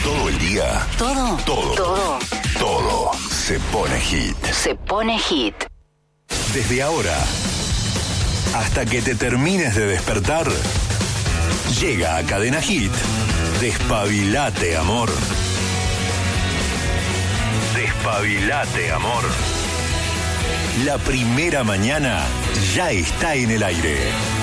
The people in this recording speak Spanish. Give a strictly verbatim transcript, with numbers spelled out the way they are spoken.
Todo el día. Todo. Todo. Todo. Todo se pone hit. Se pone hit. Desde ahora hasta que te termines de despertar, llega a Cadena Hit. Despabilate, amor. Despabilate, amor. La primera mañana ya está en el aire.